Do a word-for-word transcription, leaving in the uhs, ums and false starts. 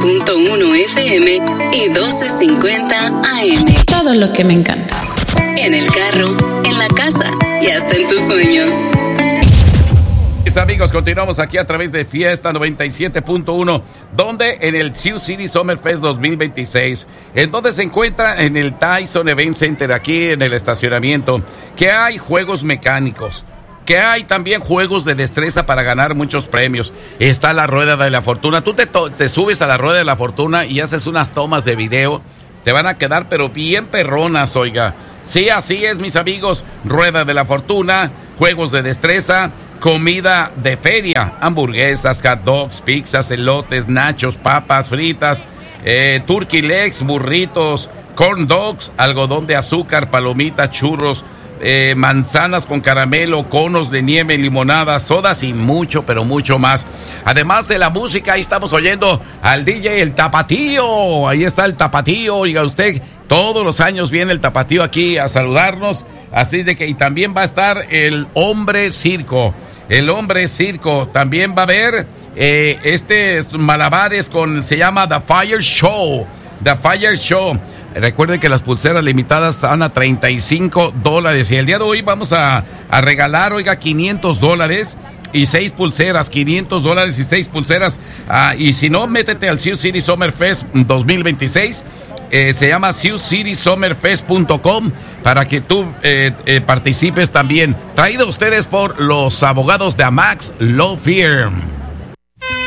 punto uno F M y doce cincuenta A M. Todo lo que me encanta. En el carro, en la casa y hasta en tus sueños. Mis amigos, continuamos aquí a través de Fiesta noventa y siete punto uno, donde en el Sioux City Summer Fest dos mil veintiséis, en donde se encuentra en el Tyson Event Center, aquí en el estacionamiento, que hay juegos mecánicos, que hay también juegos de destreza para ganar muchos premios. Está la Rueda de la Fortuna. Tú te, to- te subes a la Rueda de la Fortuna y haces unas tomas de video, te van a quedar pero bien perronas, oiga. Sí, así es, mis amigos. Rueda de la Fortuna, juegos de destreza, comida de feria, hamburguesas, hot dogs, pizzas, elotes, nachos, papas fritas, eh, turkey legs, burritos, corn dogs, algodón de azúcar, palomitas, churros, eh, manzanas con caramelo, conos de nieve, limonadas, sodas y mucho, pero mucho más. Además de la música, ahí estamos oyendo al D J El Tapatío. Ahí está el Tapatío, oiga usted, todos los años viene el Tapatío aquí a saludarnos. Así de que, y también va a estar el Hombre Circo. El Hombre Circo también va a haber eh, este malabares con, se llama The Fire Show. The Fire Show. Recuerden que las pulseras limitadas están a treinta y cinco dólares. Y el día de hoy vamos a, a regalar, oiga, quinientos dólares y seis pulseras. quinientos dólares y seis pulseras. Ah, y si no, métete al Sioux City Summer Fest dos mil veintiséis. Eh, se llama sioux city summer fest punto com para que tú eh, eh, participes también. Traído a ustedes por los abogados de Amax Law Firm.